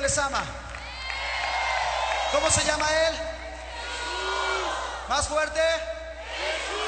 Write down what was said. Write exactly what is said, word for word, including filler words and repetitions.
les ama. ¿Cómo se llama Él? Más fuerte.